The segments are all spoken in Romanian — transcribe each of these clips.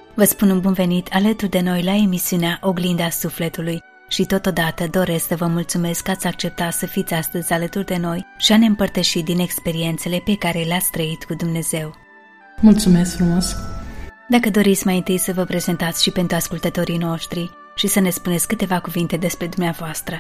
Vă spun un bun venit alături de noi la emisiunea Oglinda Sufletului și totodată doresc să vă mulțumesc că ați acceptat să fiți astăzi alături de noi și a ne împărtăși din experiențele pe care le-ați trăit cu Dumnezeu. Mulțumesc frumos! Dacă doriți mai întâi să vă prezentați și pentru ascultătorii noștri și să ne spuneți câteva cuvinte despre dumneavoastră.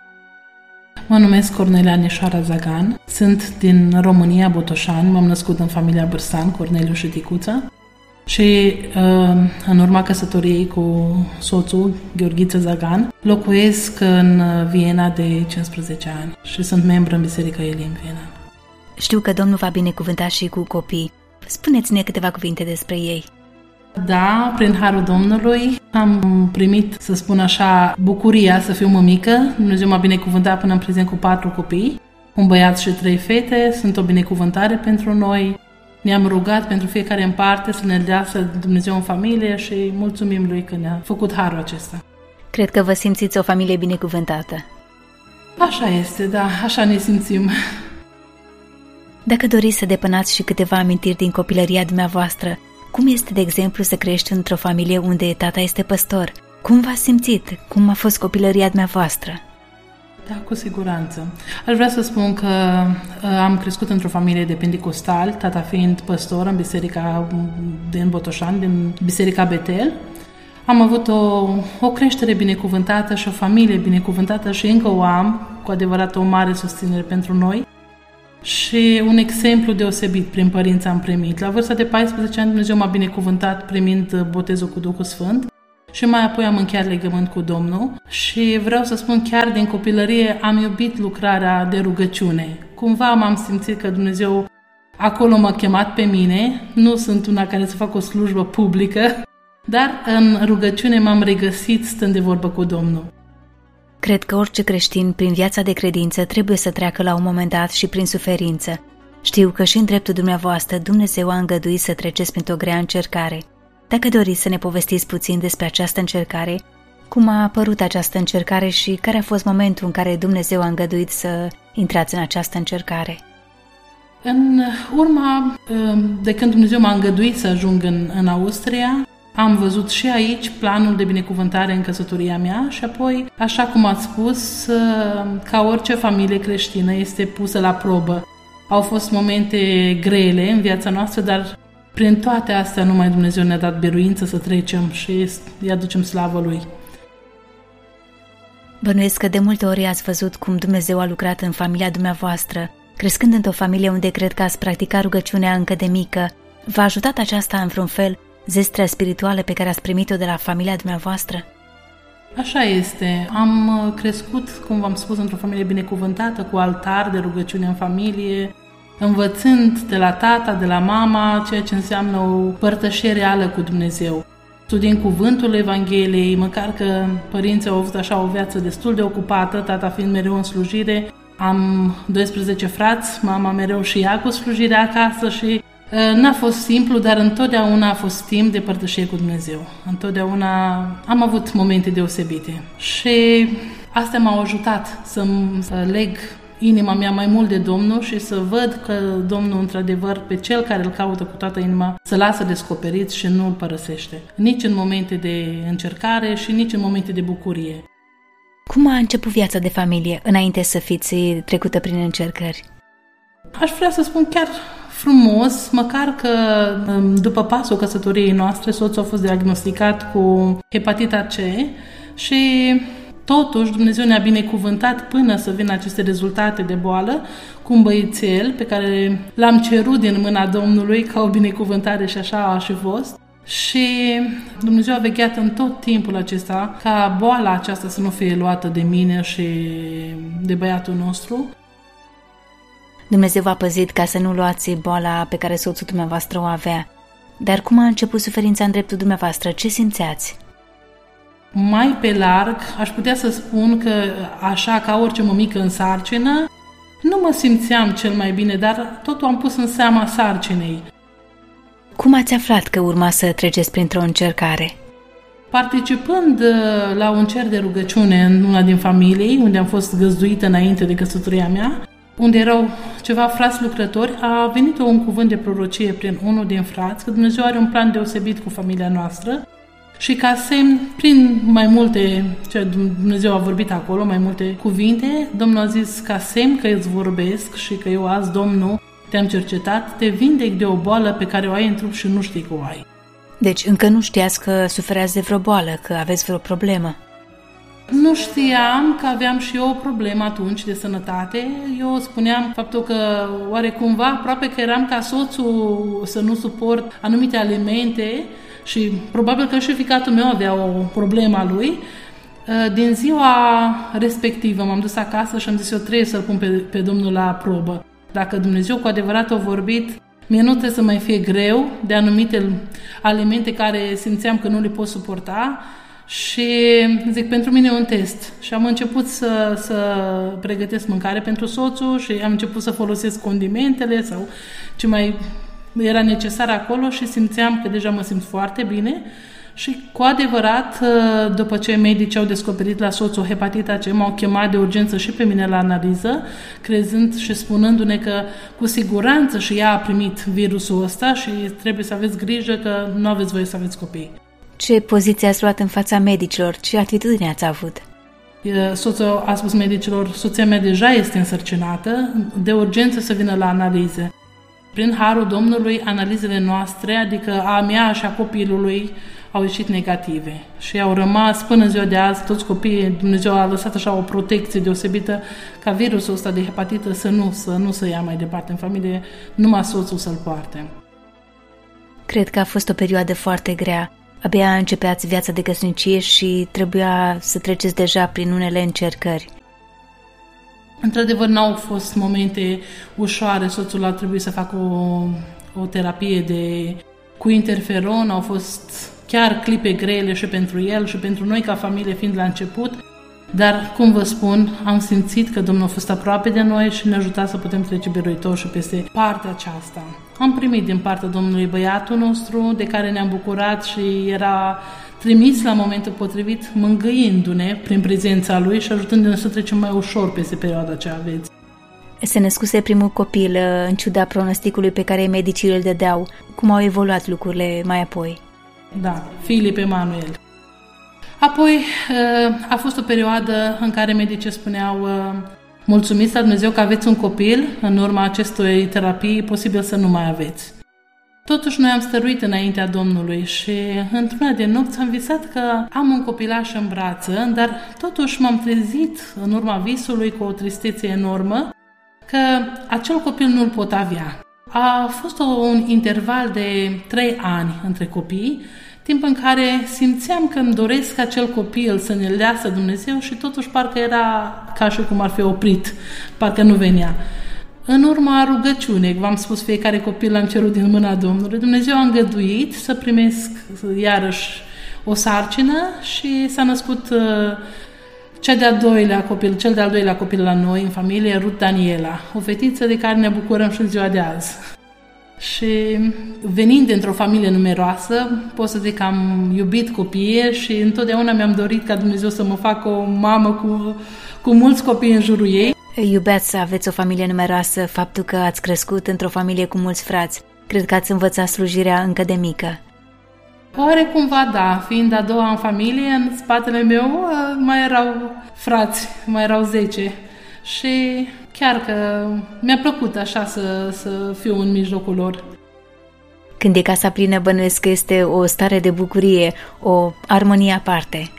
Mă numesc Cornelia Anișoara Zagan, sunt din România, Botoșani, m-am născut în familia Bârsan, Corneliu și Ticuța și în urma căsătoriei cu soțul, Gheorghiță Zagan, locuiesc în Viena de 15 ani și sunt membru în Biserica Elim Viena. Știu că Domnul v-a binecuvântat și cu copii. Spuneți-ne câteva cuvinte despre ei. Da, prin harul Domnului am primit, să spun așa, bucuria să fiu mămică. Dumnezeu m-a binecuvântat până în prezent cu 4 copii, un băiat și 3 fete. Sunt o binecuvântare pentru noi. Ne-am rugat pentru fiecare în parte să ne dea Dumnezeu în familie și mulțumim Lui că ne-a făcut harul acesta. Cred că vă simțiți o familie binecuvântată. Așa este, da, așa ne simțim. Dacă doriți să depănați și câteva amintiri din copilăria dumneavoastră, cum este, de exemplu, să crești într-o familie unde tata este păstor? Cum v-ați simțit? Cum a fost copilăria dumneavoastră? Da, cu siguranță. Aș vrea să spun că am crescut într-o familie de pentecostali, tata fiind păstor în biserica din Botoșani, din Biserica Betel. Am avut o creștere binecuvântată și o familie binecuvântată și încă o am, cu adevărat o mare susținere pentru noi. Și un exemplu deosebit prin părinți am primit. La vârsta de 14 ani Dumnezeu m-a binecuvântat primind botezul cu Duhul Sfânt și mai apoi am încheiat legământ cu Domnul și vreau să spun chiar din copilărie am iubit lucrarea de rugăciune. Cumva m-am simțit că Dumnezeu acolo m-a chemat pe mine. Nu sunt una care să fac o slujbă publică, dar în rugăciune m-am regăsit stând de vorbă cu Domnul. Cred că orice creștin, prin viața de credință, trebuie să treacă la un moment dat și prin suferință. Știu că și în dreptul dumneavoastră Dumnezeu a îngăduit să treceți printr-o grea încercare. Dacă doriți să ne povestiți puțin despre această încercare, cum a apărut această încercare și care a fost momentul în care Dumnezeu a îngăduit să intrați în această încercare? În urma de când Dumnezeu m-a îngăduit să ajung în Austria, am văzut și aici planul de binecuvântare în căsătoria mea și apoi, așa cum ați spus, ca orice familie creștină este pusă la probă. Au fost momente grele în viața noastră, dar prin toate astea numai Dumnezeu ne-a dat biruință să trecem și îi aducem slavă Lui. Bănuiesc că de multe ori ați văzut cum Dumnezeu a lucrat în familia dumneavoastră, crescând într-o familie unde cred că ați practicat rugăciunea încă de mică. V-a ajutat aceasta în vreun fel zestrea spirituală pe care ați primit-o de la familia dumneavoastră? Așa este. Am crescut, cum v-am spus, într-o familie binecuvântată, cu altar de rugăciune în familie, învățând de la tata, de la mama, ceea ce înseamnă o părtășie reală cu Dumnezeu. Studiind cuvântul Evangheliei, măcar că părinții au avut așa o viață destul de ocupată, tata fiind mereu în slujire. Am 12 frați, mama mereu și ea cu slujirea acasă și n-a fost simplu, dar întotdeauna a fost timp de părtășie cu Dumnezeu. Întotdeauna am avut momente deosebite și astea m-au ajutat să leg inima mea mai mult de Domnul și să văd că Domnul, într-adevăr, pe cel care îl caută cu toată inima, să lasă descoperit și nu îl părăsește. Nici în momente de încercare și nici în momente de bucurie. Cum a început viața de familie înainte să fiți trecută prin încercări? Aș vrea să spun chiar frumos, măcar că după pasul căsătoriei noastre, soțul a fost diagnosticat cu hepatita C și totuși Dumnezeu ne-a binecuvântat până să vină aceste rezultate de boală cu un băiețel pe care l-am cerut din mâna Domnului ca o binecuvântare și așa a și fost. Și Dumnezeu a vegheat în tot timpul acesta ca boala aceasta să nu fie luată de mine și de băiatul nostru. Dumnezeu v-a păzit ca să nu luați boala pe care soțul dumneavoastră o avea. Dar cum a început suferința în dreptul dumneavoastră? Ce simțeați? Mai pe larg, aș putea să spun că, așa ca orice mămică în sarcină, nu mă simțeam cel mai bine, dar totul am pus în seama sarcinei. Cum ați aflat că urma să treceți printr-o încercare? Participând la un cer de rugăciune în una din familii, unde am fost găzduită înainte de căsătoria mea, unde erau ceva frați lucrători, a venit un cuvânt de prorocie prin unul din frați, că Dumnezeu are un plan deosebit cu familia noastră și ca semn, prin mai multe, ce Dumnezeu a vorbit acolo, mai multe cuvinte, Domnul a zis ca semn că îți vorbesc și că eu azi, Domnul, te-am cercetat, te vindec de o boală pe care o ai în trup și nu știi că o ai. Deci încă nu știați că suferați de vreo boală, că aveți vreo problemă? Nu știam că aveam și eu o problemă atunci de sănătate. Eu spuneam faptul că oare cumva aproape că eram ca soțul să nu suport anumite alimente și probabil că și fiicatul meu avea o problemă a lui. Din ziua respectivă m-am dus acasă și am zis eu trebuie să-L pun pe Domnul la probă. Dacă Dumnezeu cu adevărat a vorbit, mie nu trebuie să mai fie greu de anumite alimente care simțeam că nu le pot suporta și zic, pentru mine e un test. Și am început să pregătesc mâncare pentru soțul și am început să folosesc condimentele sau ce mai era necesar acolo și simțeam că deja mă simt foarte bine. Și cu adevărat, după ce medicii au descoperit la soțul hepatita C, m-au chemat de urgență și pe mine la analiză, crezând și spunându-ne că cu siguranță și ea a primit virusul ăsta și trebuie să aveți grijă că nu aveți voie să aveți copii. Ce poziție ați luat în fața medicilor? Ce atitudine ați avut? Soțul a spus medicilor, soția mea deja este însărcinată, de urgență să vină la analize. Prin harul Domnului, analizele noastre, adică a mea și a copilului, au ieșit negative și au rămas până ziua de azi, toți copiii, Dumnezeu a lăsat așa o protecție deosebită ca virusul ăsta de hepatită să nu se ia mai departe în familie, numai soțul să-l poarte. Cred că a fost o perioadă foarte grea. Abia începeați viața de căsnicie și trebuia să treceți deja prin unele încercări. Într-adevăr, n-au fost momente ușoare, soțul a trebuit să facă o terapie cu interferon, au fost chiar clipe grele și pentru el și pentru noi ca familie fiind la început, dar, cum vă spun, am simțit că Domnul a fost aproape de noi și ne-a ajutat să putem trece biruitor și peste partea aceasta. Am primit din partea Domnului băiatul nostru, de care ne-am bucurat și era trimis la momentul potrivit, mângâindu-ne prin prezența lui și ajutându-ne să trecem mai ușor peste perioada ce aveți. Se născuse primul copil, în ciuda pronosticului pe care medicii îl dădeau. Cum au evoluat lucrurile mai apoi? Da, Filip Emanuel. Apoi a fost o perioadă în care medicii spuneau mulțumiți la Dumnezeu că aveți un copil, în urma acestei terapii posibil să nu mai aveți. Totuși noi am stăruit înaintea Domnului și într-una de nopți am visat că am un copilaș în brață, dar totuși m-am trezit în urma visului cu o tristețe enormă că acel copil nu-l pot avea. A fost un interval de 3 ani între copii, timp în care simțeam că îmi doresc acel copil să ne-l lasă Dumnezeu și totuși parcă era ca și cum ar fi oprit, parcă nu venea. În urma rugăciunii, v-am spus, fiecare copil l-am cerut din mâna Domnului, Dumnezeu a îngăduit să primesc iarăși o sarcină și s-a născut cel de-al doilea copil la noi în familie, Ruth Daniela, o fetiță de care ne bucurăm și în ziua de azi. Și venind dintr-o familie numeroasă, pot să zic că am iubit copiii și întotdeauna mi-am dorit ca Dumnezeu să mă facă o mamă cu mulți copii în jurul ei. Iubeați să aveți o familie numeroasă, faptul că ați crescut într-o familie cu mulți frați. Cred că ați învățat slujirea încă de mică. Oare cumva da, fiind a doua în familie, în spatele meu mai erau frați, mai erau 10 și chiar că mi-a plăcut așa să fiu în mijlocul lor. Când e casa plină, bănuiesc că este o stare de bucurie, o armonie aparte.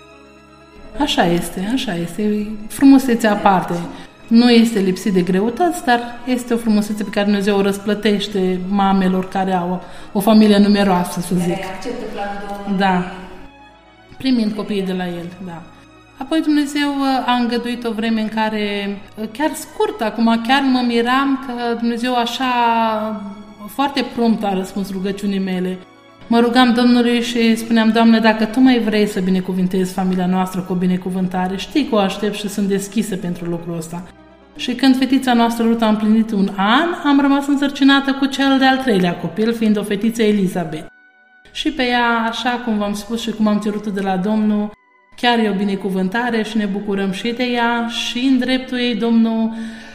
Așa este, frumusețea aparte. Nu este lipsit de greutăți, dar este o frumusețe pe care Dumnezeu o răsplătește mamelor care au o familie numeroasă, să zic. Da. Primind copiii de la el, da. Apoi Dumnezeu a îngăduit o vreme în care, chiar scurt, acum chiar mă miram că Dumnezeu așa foarte prompt a răspuns rugăciunii mele. Mă rugam Domnului și spuneam, Doamne, dacă Tu mai vrei să binecuvintezi familia noastră cu o binecuvântare, știi că o aștept și sunt deschisă pentru lucrul ăsta. Și când fetița noastră Ruth a împlinit 1 an, am rămas însărcinată cu cel de-al 3-lea copil, fiind o fetiță Elizabeth. Și pe ea, așa cum v-am spus și cum am cerut de la Domnul, chiar e o binecuvântare și ne bucurăm și de ea și în dreptul ei Domnul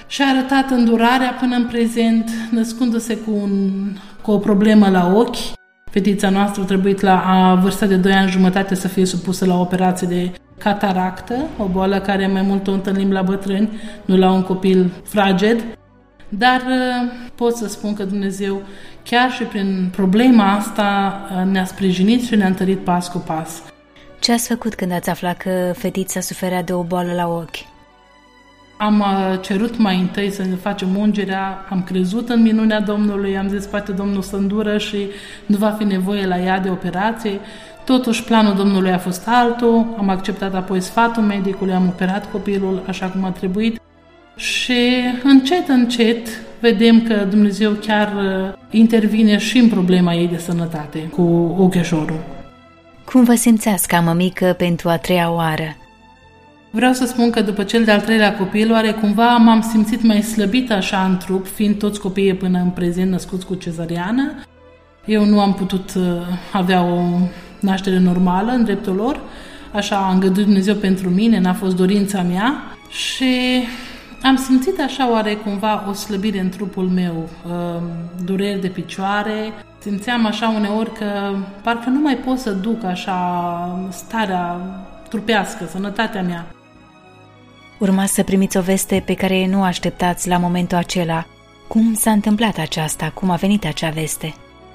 și-a arătat îndurarea până în prezent, născându-se cu o problemă la ochi. Fetița noastră a trebuit la vârsta de 2 ani jumătate să fie supusă la o operație de cataractă, o boală care mai mult o întâlnim la bătrâni, nu la un copil fraged. Dar pot să spun că Dumnezeu, chiar și prin problema asta, ne-a sprijinit și ne-a întărit pas cu pas. Ce ați făcut când ați aflat că fetița suferea de o boală la ochi? Am cerut mai întâi să ne facem ungerea, am crezut în minunea Domnului, am zis poate Domnul să îndură și nu va fi nevoie la ea de operație. Totuși, planul Domnului a fost altul, am acceptat apoi sfatul medicului, am operat copilul așa cum a trebuit și încet vedem că Dumnezeu chiar intervine și în problema ei de sănătate cu ocheșorul. Cum vă simțeați ca mămică pentru a 3-a oară? Vreau să spun că după cel de-al 3-lea copil, oare cumva m-am simțit mai slăbită așa în trup, fiind toți copiii până în prezent născuți cu cezariană. Eu nu am putut avea o naștere normală în dreptul lor, așa a îngăduit Dumnezeu pentru mine, n-a fost dorința mea și am simțit așa oare cumva o slăbire în trupul meu, dureri de picioare, simțeam așa uneori că parcă nu mai pot să duc așa starea trupească, sănătatea mea. Urma să primiți o veste pe care nu o așteptați la momentul acela. Cum s-a întâmplat aceasta? Cum a venit acea veste?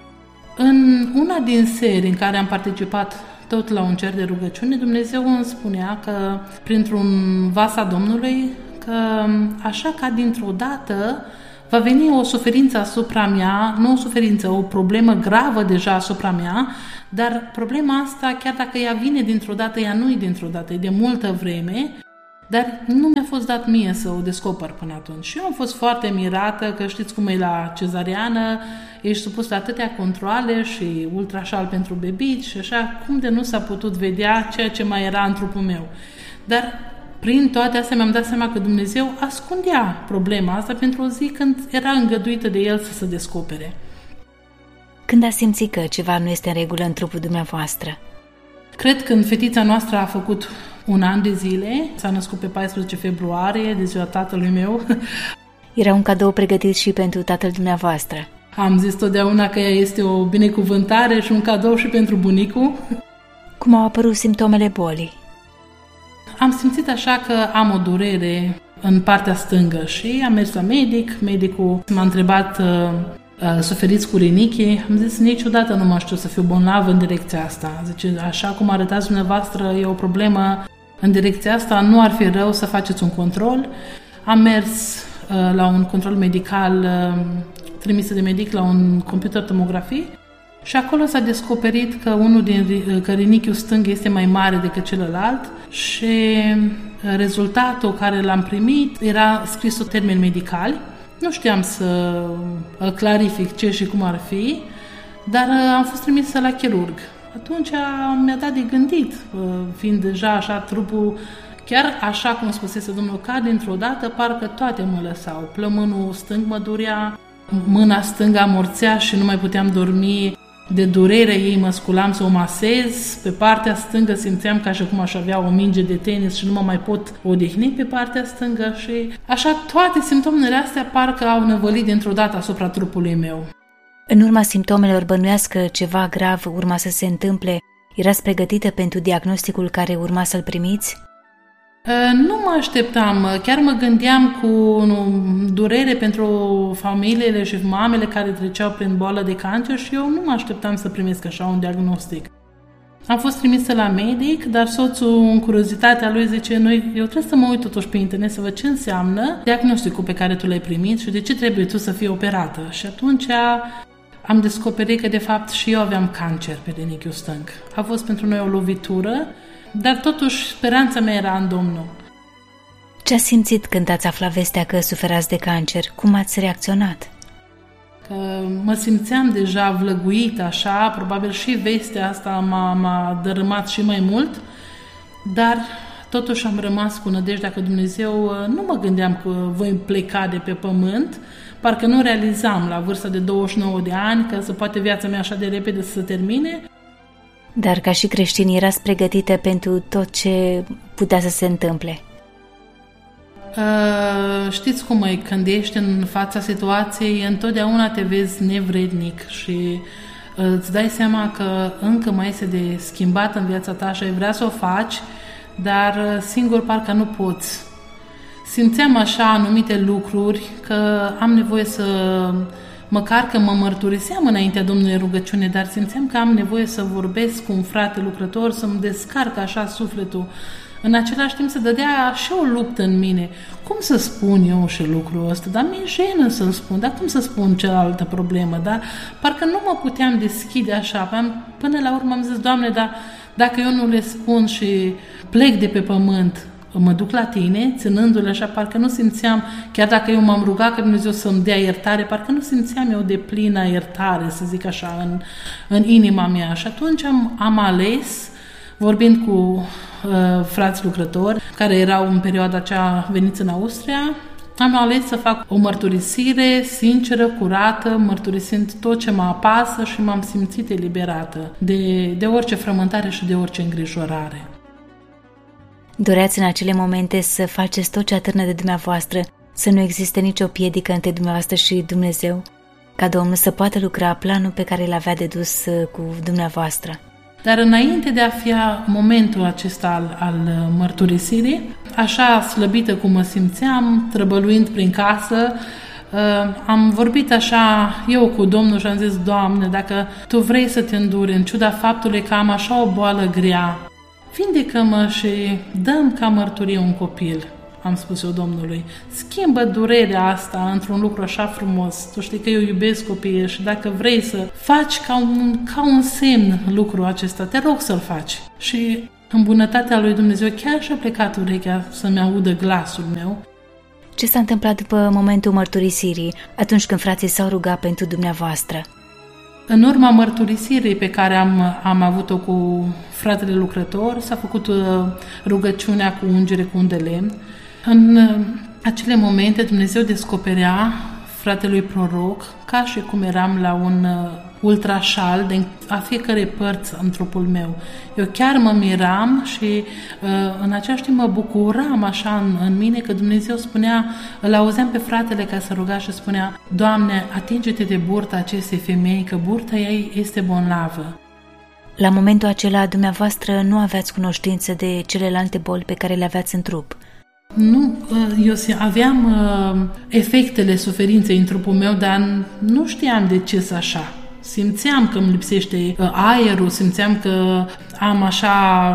În una din serii în care am participat tot la un cer de rugăciune, Dumnezeu îmi spunea că printr-un vas a Domnului, că așa ca dintr-o dată va veni o suferință asupra mea, nu o suferință, o problemă gravă deja asupra mea, dar problema asta, chiar dacă ea vine dintr-o dată, ea nu e dintr-o dată, e de multă vreme, dar nu mi-a fost dat mie să o descoper până atunci. Și eu am fost foarte mirată, că știți cum e la cezariană, ești supus la atâtea controale și ultrașal pentru bebici și așa, cum de nu s-a putut vedea ceea ce mai era în trupul meu. Dar prin toate astea mi-am dat seama că Dumnezeu ascundea problema asta pentru o zi când era îngăduită de El să se descopere. Când a simțit că ceva nu este în regulă în trupul dumneavoastră? Cred că când fetița noastră a făcut 1 an de zile, s-a născut pe 14 februarie, de ziua tatălui meu. Era un cadou pregătit și pentru tatăl dumneavoastră. Am zis totdeauna că ea este o binecuvântare și un cadou și pentru bunicul. Cum au apărut simptomele bolii? Am simțit așa că am o durere în partea stângă și am mers la medic. Medicul m-a întrebat, suferiți cu rinichi? Am zis, niciodată nu mă știu să fiu bolnavă în direcția asta. Zice, așa cum arătați dumneavoastră, e o problemă în direcția asta, nu ar fi rău să faceți un control. Am mers la un control medical trimis de medic la un computer tomografie și acolo s-a descoperit că că rinichiul stâng este mai mare decât celălalt și rezultatul care l-am primit era scris în termeni medicali. Nu știam să clarific ce și cum ar fi, dar am fost trimisă la chirurg. Atunci mi-a dat de gândit, fiind deja așa trupul, chiar așa cum spusese domnul, ca dintr-o dată parcă toate mă lăsau. Plămânul stâng mă durea, mâna stângă amorțea și nu mai puteam dormi. De durere ei mă sculam să o masez, pe partea stângă simțeam ca și cum aș avea o minge de tenis și nu mă mai pot odihni pe partea stângă și așa toate simptomele astea parcă au năvălit dintr-o dată asupra trupului meu. În urma simptomelor bănuiesc că ceva grav urma să se întâmple, erați pregătită pentru diagnosticul care urma să-l primiți? Nu mă așteptam, chiar mă gândeam cu durere pentru familiile și mamele care treceau prin boală de cancer și eu nu mă așteptam să primesc așa un diagnostic. Am fost trimisă la medic, dar soțul, în curiozitatea lui, zice, eu trebuie să mă uit totuși pe internet să văd ce înseamnă diagnosticul pe care tu l-ai primit și de ce trebuie tu să fii operată. Și atunci am descoperit că de fapt și eu aveam cancer pe rinichiul stâng. A fost pentru noi o lovitură, dar totuși speranța mea era în Domnul. Ce ați simțit când ați aflat vestea că suferați de cancer? Cum ați reacționat? Că mă simțeam deja vlăguită așa, probabil și vestea asta m-a dărâmat și mai mult, dar totuși am rămas cu nădejdea că Dumnezeu, nu mă gândeam că voi pleca de pe pământ, parcă nu realizam la vârsta de 29 de ani că se poate viața mea așa de repede să se termine. Dar ca și creștini erați pregătite pentru tot ce putea să se întâmple? Știți cum e, când ești în fața situației, întotdeauna te vezi nevrednic și îți dai seama că încă mai este de schimbat în viața ta și ai vrea să o faci, dar singur parcă nu poți. Simțeam așa anumite lucruri că am nevoie să, măcar că mă mărturiseam înaintea Domnului rugăciune, dar simțeam că am nevoie să vorbesc cu un frate lucrător, să-mi descarc așa sufletul. În același timp se dădea și o luptă în mine. Cum să spun eu și lucrul ăsta? Dar mi-e jenă să-l spun. Dar cum să spun cealaltă problemă? Dar parcă nu mă puteam deschide așa. Până la urmă am zis, Doamne, dar dacă eu nu le spun și plec de pe pământ, mă duc la Tine, ținându-le așa, parcă nu simțeam, chiar dacă eu m-am rugat că Dumnezeu să-mi dea iertare, parcă nu simțeam eu de plină iertare, să zic așa, în inima mea. Și atunci am ales, vorbind cu frați lucrători, care erau în perioada aceea veniți în Austria, am ales să fac o mărturisire sinceră, curată, mărturisind tot ce mă apasă și m-am simțit eliberată de orice frământare și de orice îngrijorare. Doreați în acele momente să faceți tot ce atârnă de dumneavoastră, să nu existe nicio piedică între dumneavoastră și Dumnezeu, ca Domnul să poată lucra planul pe care l-avea de dus cu dumneavoastră. Dar înainte de a fi momentul acesta al mărturisirii, așa slăbită cum mă simțeam, trăbăluind prin casă, am vorbit așa eu cu Domnul și am zis, Doamne, dacă Tu vrei să te înduri, în ciuda faptului că am așa o boală grea, vindecă-mă și dă-mi ca mărturie un copil, am spus eu Domnului. Schimbă durerea asta într-un lucru așa frumos. Tu știi că eu iubesc copiii și dacă vrei să faci ca un semn lucrul acesta, te rog să-l faci. Și în bunătatea lui Dumnezeu chiar și-a plecat urechea să-mi audă glasul meu. Ce s-a întâmplat după momentul mărturisirii, atunci când frații s-au rugat pentru dumneavoastră? În urma mărturisirii pe care am avut-o cu fratele lucrător, s-a făcut rugăciunea cu ungere cu un de lemn. În acele momente Dumnezeu descoperea fratelui proroc ca și cum eram la un ultrașal de a fiecare părți în trupul meu. Eu chiar mă miram și în același timp mă bucuram așa în mine că Dumnezeu spunea, îl auzeam pe fratele ca să ruga și spunea, Doamne, atinge-te de burta acestei femei, că burta ei este bolnavă. La momentul acela, dumneavoastră nu aveați cunoștință de celelalte boli pe care le aveați în trup. Nu, eu aveam efectele suferinței în trupul meu, dar nu știam de ce să așa. Simțeam că îmi lipsește aerul, simțeam că am așa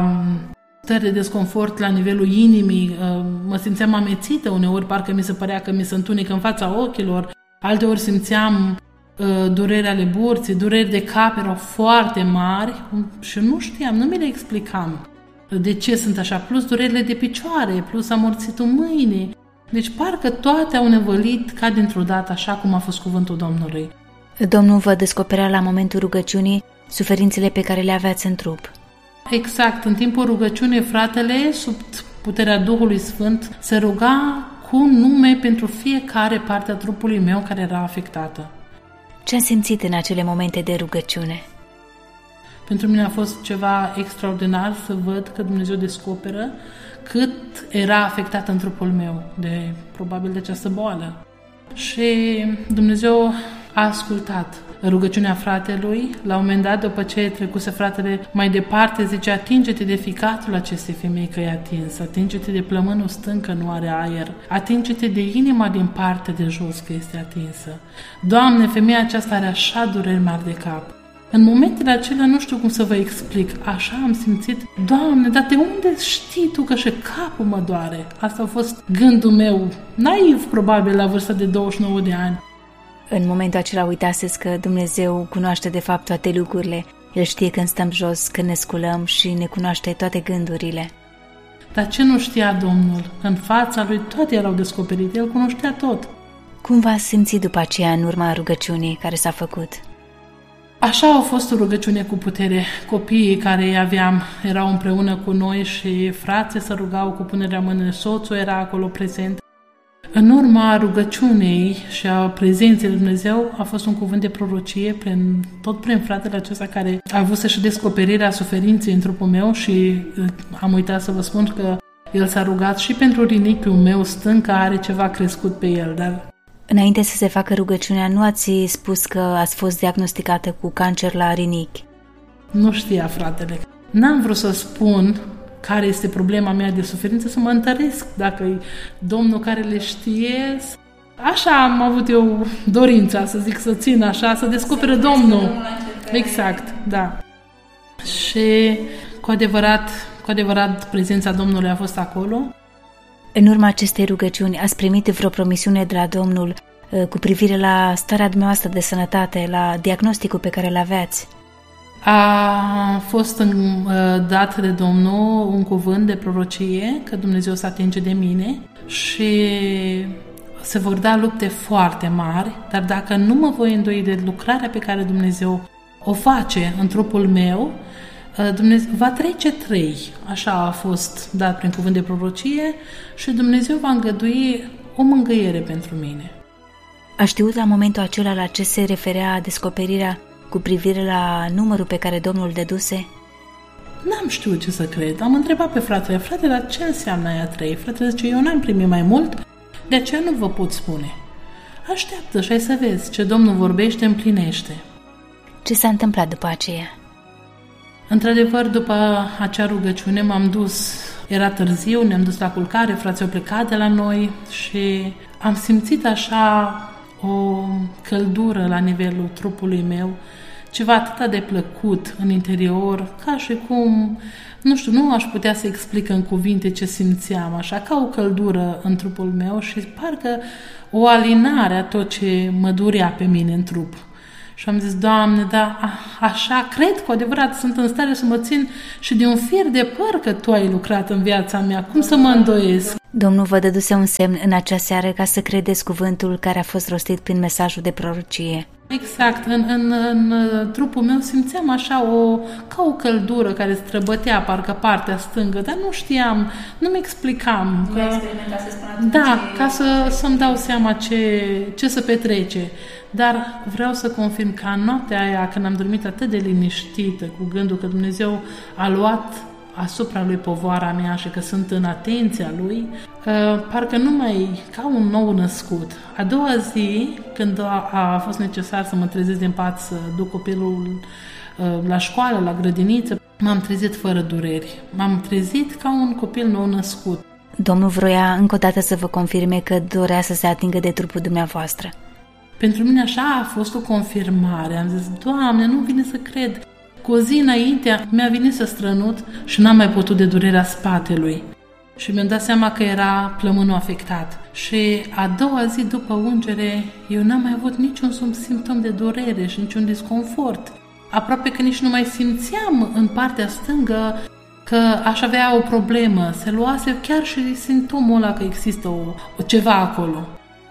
stări de desconfort la nivelul inimii, mă simțeam amețită uneori, parcă mi se părea că mi se întunecă în fața ochilor, alteori simțeam dureri ale burții, dureri de cap erau foarte mari și nu știam, nu mi le explicam de ce sunt așa, plus durerile de picioare, plus amorțitul mâinii. Deci parcă toate au nevălit ca dintr-o dată, așa cum a fost cuvântul Domnului. Domnul vă descoperea la momentul rugăciunii suferințele pe care le aveați în trup. Exact, în timpul rugăciunii, fratele, sub puterea Duhului Sfânt, se ruga cu nume pentru fiecare parte a trupului meu care era afectată. Ce am simțit în acele momente de rugăciune? Pentru mine a fost ceva extraordinar să văd că Dumnezeu descoperă cât era afectat în trupul meu, probabil de această boală. Și Dumnezeu a ascultat rugăciunea fratelui. La un moment dat, după ce trecuse fratele mai departe, zice, atinge-te de ficatul acestei femei că e atins, atinge-te de plămânul stâng că nu are aer, atinge-te de inima din partea de jos că este atinsă. Doamne, femeia aceasta are așa dureri mari de cap. În momentele acelea nu știu cum să vă explic. Așa am simțit, Doamne, dar de unde știi Tu că și capul mă doare? Asta a fost gândul meu, naiv probabil la vârsta de 29 de ani. În momentul acela uitaseți că Dumnezeu cunoaște de fapt toate lucrurile. El știe când stăm jos, când ne sculăm și ne cunoaște toate gândurile. Dar ce nu știa Domnul? În fața Lui toate erau descoperite, El cunoștea tot. Cum v-ați simțit după aceea în urma rugăciunii care s-a făcut? Așa a fost o rugăciune cu putere. Copiii care îi aveam erau împreună cu noi și frații se rugau cu punerea mâinii, soțul era acolo prezent. În urma rugăciunii și a prezenței lui Dumnezeu a fost un cuvânt de prorocie tot prin fratele acesta care a avut și descoperirea suferinței în trupul meu și am uitat să vă spun că El s-a rugat și pentru rinichiul meu stâng, că are ceva crescut pe el, dar... Înainte să se facă rugăciunea, nu ați spus că ați fost diagnosticată cu cancer la rinichi? Nu știa, fratele. N-am vrut să spun care este problema mea de suferință, să mă întăresc dacă e Domnul care le știe. Așa am avut eu dorința, să zic, să țin așa, să descopere Domnul. Exact, da. Și cu adevărat prezența Domnului a fost acolo. În urma acestei rugăciuni ați primit vreo promisiune de la Domnul cu privire la starea dumneavoastră de sănătate, la diagnosticul pe care îl aveați? A fost dat de Domnul un cuvânt de prorocie că Dumnezeu se atinge de mine și se vor da lupte foarte mari, dar dacă nu mă voi îndoi de lucrarea pe care Dumnezeu o face în trupul meu, Dumnezeu va trece 3. Așa a fost dat prin cuvânt de prorocie și Dumnezeu va îngădui o mângâiere pentru mine. A știut la momentul acela la ce se referea descoperirea cu privire la numărul pe care Domnul dăduse? N-am știut ce să cred. Am întrebat pe fratele, dar ce înseamnă aia 3? Fratele zice, eu n-am primit mai mult, de aceea nu vă pot spune. Așteaptă și ai să vezi, ce Domnul vorbește împlinește. Ce s-a întâmplat după aceea? Într-adevăr, după acea rugăciune m-am dus, era târziu, ne-am dus la culcare, frații au plecat de la noi și am simțit așa o căldură la nivelul trupului meu, ceva atât de plăcut în interior, ca și cum, nu știu, nu aș putea să explic în cuvinte ce simțeam, așa, ca o căldură în trupul meu și parcă o alinare a tot ce mă durea pe mine în trup. Și am zis, Doamne, da, așa, cred cu adevărat, sunt în stare să mă țin și de un fir de păr că Tu ai lucrat în viața mea, cum să mă îndoiesc? Domnul vă dăduse un semn în acea seară ca să credeți cuvântul care a fost rostit prin mesajul de prorocie. Exact, în trupul meu simțeam așa ca o căldură care străbătea parcă partea stângă, dar nu știam, nu-mi explicam. Ca să-mi dau seama ce se petrece. Dar vreau să confirm că în noaptea aia, când am dormit atât de liniștită, cu gândul că Dumnezeu a luat asupra Lui povoara mea și că sunt în atenția Lui, parcă nu mai ca un nou născut. A doua zi, când a fost necesar să mă trezesc din pat, să duc copilul la școală, la grădiniță, m-am trezit fără dureri. M-am trezit ca un copil nou născut. Domnul vroia încă o dată să vă confirme că dorea să se atingă de trupul dumneavoastră. Pentru mine așa a fost o confirmare. Am zis, Doamne, nu vine să cred. Cu o zi înainte mi-a venit să strănut și n-am mai putut de durerea spatelui. Și mi-am dat seama că era plămânul afectat. Și a doua zi după ungere, eu n-am mai avut niciun simptom de durere și niciun disconfort. Aproape că nici nu mai simțeam în partea stângă că aș avea o problemă. Se luase chiar și simptomul ăla că există ceva acolo.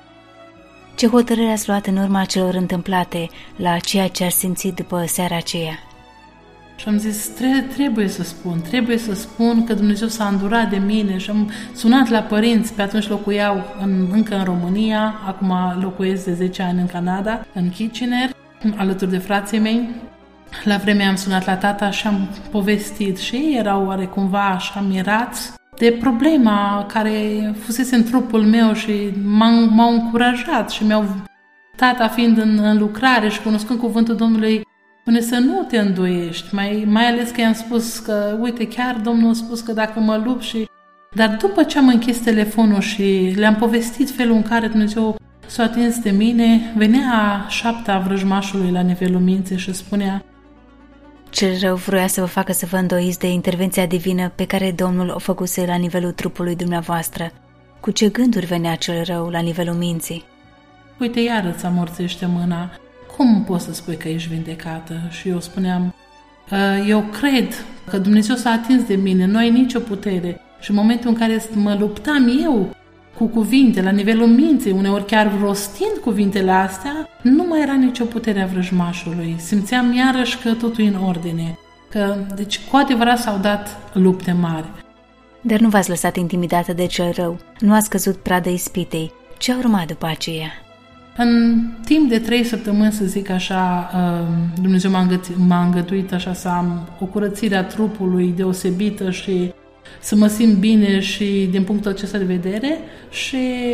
Ce hotărâre ați luat în urma celor întâmplate la ceea ce ați simțit după seara aceea? Și am zis, trebuie să spun că Dumnezeu s-a îndurat de mine și am sunat la părinți, pe atunci locuiau încă în România, acum locuiesc de 10 ani în Canada, în Kitchener, alături de frații mei. La vreme am sunat la tata și am povestit și ei erau oarecumva așa mirați de problema care fusese în trupul meu și m-au încurajat și tata fiind în lucrare și cunoscând cuvântul Domnului, spune să nu te îndoiești, mai ales că i-am spus că, uite, chiar Domnul a spus că dacă mă lupt și... Dar după ce am închis telefonul și le-am povestit felul în care Dumnezeu s-a atins de mine, venea șapta vrăjmașului la nivelul minții și spunea: cel rău vroia să vă facă să vă îndoiți de intervenția divină pe care Domnul o făcuse la nivelul trupului dumneavoastră. Cu ce gânduri venea cel rău la nivelul minții? Uite, iar îți amorțește mâna. Cum poți să spui că ești vindecată? Și eu spuneam, eu cred că Dumnezeu s-a atins de mine, nu ai nicio putere. Și în momentul în care mă luptam eu cu cuvinte la nivelul minții, uneori chiar rostind cuvintele astea, nu mai era nicio putere a vrăjmașului. Simțeam iarăși că totul e în ordine. Deci cu adevărat s-au dat lupte mari. Dar nu v-ați lăsat intimidată de cel rău, nu ați căzut pradă ispitei. Ce a urmat după aceea? În timp de 3 săptămâni, să zic așa, Dumnezeu m-a îngăduit așa să am o curățire a trupului deosebită și să mă simt bine și din punctul acesta de vedere și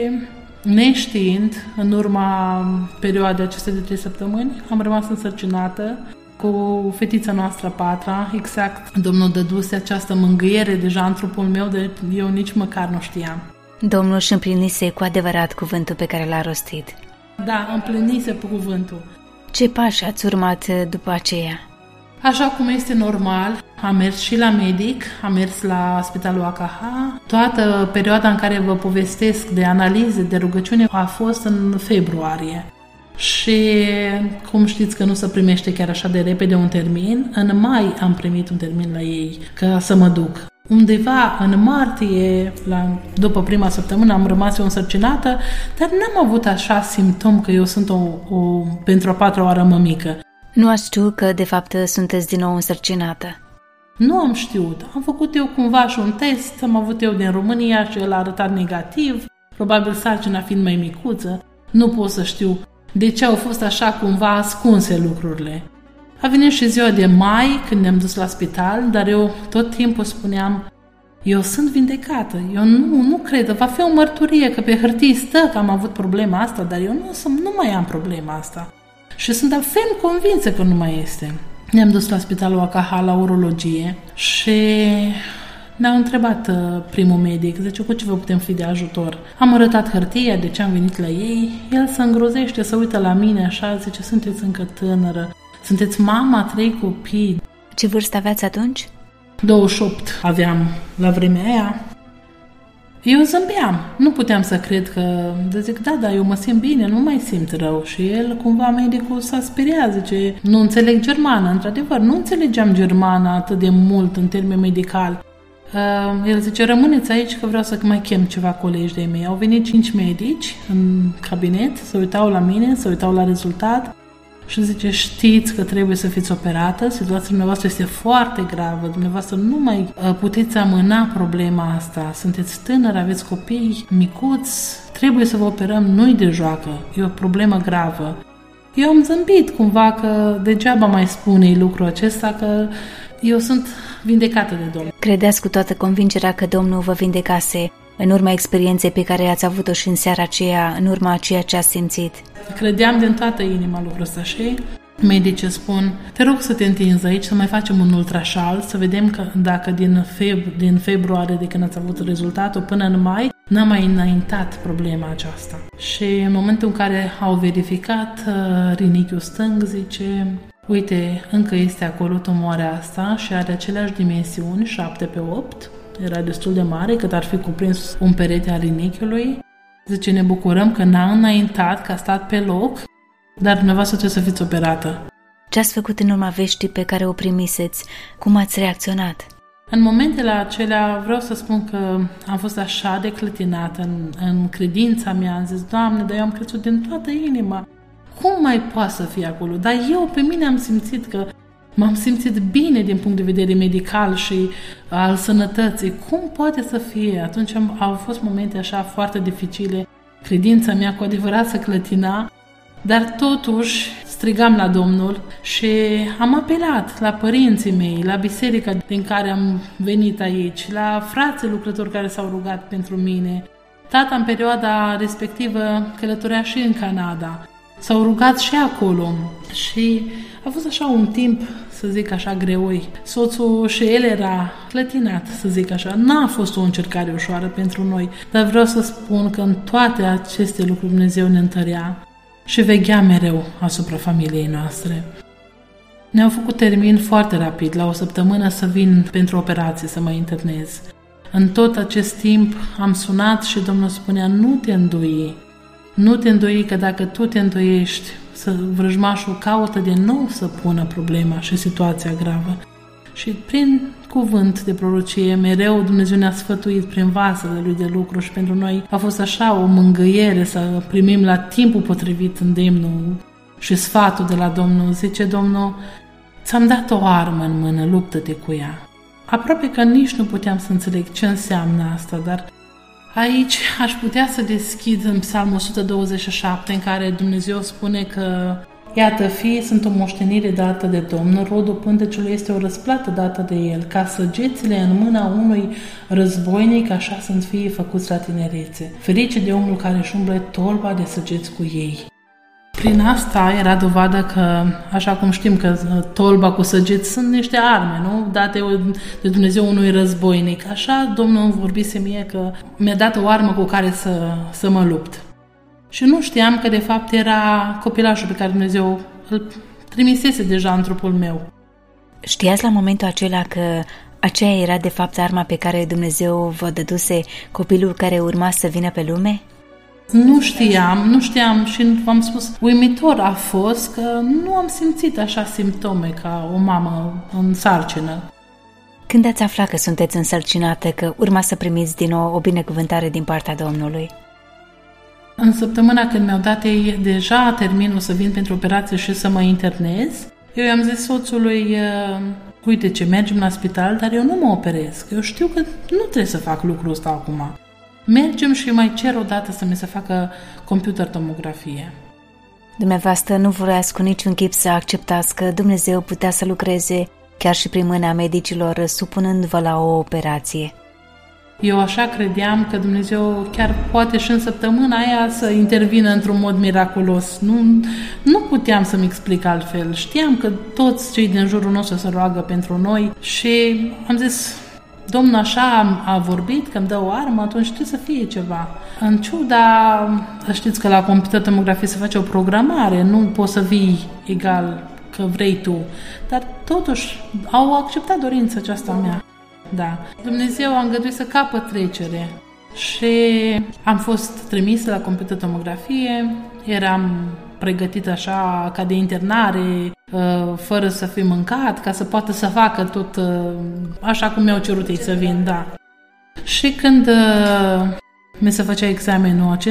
neștiind, în urma perioadei acestei de 3 săptămâni, am rămas însărcinată cu fetița noastră patra, exact Domnul dăduse această mângâiere deja în trupul meu, de eu nici măcar nu știam. Domnul își împlinise cu adevărat cuvântul pe care l-a rostit. Da, împlinise pe cuvântul. Ce pași ați urmat după aceea? Așa cum este normal, am mers și la medic, am mers la Spitalul AKH. Toată perioada în care vă povestesc de analize, de rugăciune, a fost în februarie. Și cum știți că nu se primește chiar așa de repede un termin, în mai am primit un termin la ei ca să mă duc. Undeva în martie, după prima săptămână, am rămas eu însărcinată, dar n-am avut așa simptom că eu sunt pentru a 4-a oară mămică. Nu ați știut că, de fapt, sunteți din nou însărcinată? Nu am știut. Am făcut eu cumva și un test, am avut eu din România și el a arătat negativ, probabil sarcina fiind mai micuță. Nu pot să știu de ce au fost așa cumva ascunse lucrurile. A venit și ziua de mai, când ne-am dus la spital, dar eu tot timpul spuneam, eu sunt vindecată, eu nu cred, va fi o mărturie că pe hârtie stă că am avut problema asta, dar eu nu mai am problema asta. Și sunt ferm convinsă că nu mai este. Ne-am dus la Spitalul AKH la urologie și ne-au întrebat primul medic, zice, cu ce vă putem fi de ajutor? Am arătat hârtia de ce am venit la ei, el se îngrozește, se uită la mine așa, zice, sunteți încă tânără, sunteți mama 3 copii. Ce vârstă aveați atunci? 28 aveam la vremea aia. Eu zâmbeam, nu puteam să cred că, zic, da, eu mă simt bine, nu mai simt rău. Și el, cumva, medicul s-a speriat, zice, nu înțeleg germană. Într-adevăr, nu înțelegeam germană atât de mult în termeni medicali. El zice, rămâneți aici că vreau să mai chem ceva colegi de-ai mei. Au venit 5 medici în cabinet, se uitau la mine, se uitau la rezultat și zice, știți că trebuie să fiți operată, situația dumneavoastră este foarte gravă, dumneavoastră nu mai puteți amâna problema asta, sunteți tânăr, aveți copii micuți, trebuie să vă operăm, nu-i de joacă, e o problemă gravă. Eu am zâmbit cumva că degeaba mai spune lucrul acesta, că eu sunt vindecată de Domnul. Credeți cu toată convingerea că Domnul vă vindecase în urma experienței pe care ați avut-o și în seara aceea, în urma a ceea ce ați simțit? Credeam din toată inima lucrul ăsta și medicii spun, te rog să te întinzi aici, să mai facem un ultrașal, să vedem că dacă din februarie, de când ați avut rezultatul, până în mai, n-a mai înaintat problema aceasta. Și în momentul în care au verificat, rinichiul stâng zice, uite, încă este acolo tumoarea asta și are aceleași dimensiuni, 7x8, era destul de mare, cât ar fi cuprins un perete al rinichiului. Zice, ne bucurăm că n-a înaintat, că a stat pe loc, dar dumneavoastră trebuie să fiți operată. Ce ați făcut în urma veștii pe care o primiseți? Cum ați reacționat? În momentele acelea vreau să spun că am fost așa de clătinată în credința mea. Am zis, Doamne, dar eu am crezut din toată inima. Cum mai poate să fie acolo? Dar eu pe mine am simțit că m-am simțit bine din punct de vedere medical și al sănătății. Cum poate să fie? Atunci au fost momente așa foarte dificile. Credința mea cu adevărat se clătina, dar totuși strigam la Domnul și am apelat la părinții mei, la biserica din care am venit aici, la frații lucrători care s-au rugat pentru mine. Tata în perioada respectivă călătorea și în Canada. S-au rugat și acolo și a fost așa un timp, să zic așa, greoi. Soțul și el era clătinat, să zic așa. N-a fost o încercare ușoară pentru noi, dar vreau să spun că în toate aceste lucruri Dumnezeu ne întărea și veghea mereu asupra familiei noastre. Ne-au făcut termin foarte rapid, la o săptămână să vin pentru operație, să mă internez. În tot acest timp am sunat și Domnul spunea, nu te îndoi. Nu te îndoi, că dacă tu te îndoiești, vrăjmașul caută de nou să pună problema și situația gravă. Și prin cuvânt de prorocie, mereu Dumnezeu ne-a sfătuit prin vasele Lui de lucru și pentru noi a fost așa o mângâiere să primim la timpul potrivit îndemnul și sfatul de la Domnul. Zice Domnul, ți-am dat o armă în mână, luptă-te cu ea. Aproape că nici nu puteam să înțeleg ce înseamnă asta, dar aici aș putea să deschid în Psalmul 127, în care Dumnezeu spune că Iată, fiii sunt o moștenire dată de Domnul, rodul pântecului este o răsplată dată de El, ca săgețile în mâna unui războinic, așa sunt fiii făcuți la tinerețe. Ferice de omul care își umble tolba de săgeți cu ei. Prin asta era dovadă că, așa cum știm că tolba cu săgeți sunt niște arme, nu? Date de Dumnezeu unui războinic. Așa Domnul îmi vorbise mie că mi-a dat o armă cu care să mă lupt. Și nu știam că de fapt era copilașul pe care Dumnezeu îl trimisese deja în trupul meu. Știați la momentul acela că aceea era de fapt arma pe care Dumnezeu vă dăduse copilul care urma să vină pe lume? Nu știam și v-am spus, uimitor a fost că nu am simțit așa simptome ca o mamă în sarcină. Când ați aflat că sunteți însărcinată, că urma să primiți din nou o binecuvântare din partea Domnului? În săptămâna când mi-au dat ei deja terminul să vin pentru operație și să mă internez, eu i-am zis soțului, uite ce, mergem la spital, dar eu nu mă operez, că eu știu că nu trebuie să fac lucrul ăsta acum. Mergem și mai cer odată să mi se facă computer tomografie. Dumneavoastră nu vroiați cu niciun chip să acceptați că Dumnezeu putea să lucreze chiar și prin mâna medicilor, supunându-vă la o operație. Eu așa credeam că Dumnezeu chiar poate și în săptămâna aia să intervină într-un mod miraculos. Nu puteam să-mi explic altfel. Știam că toți cei din jurul nostru se roagă pentru noi și am zis, Domnul așa a vorbit că îmi dă o armă, atunci trebuie să fie ceva. În ciuda, știți că la computer tomografie se face o programare, nu poți să vii egal că vrei tu, dar totuși au acceptat dorința aceasta mea. Da. Dumnezeu a îngăduit să capăt trecere și am fost trimisă la computer tomografie, eram pregătită așa ca de internare, fără să fi mâncat, ca să poată să facă tot așa cum mi-au cerut ei să vin, da. Și când mi se făcea examenul acesta,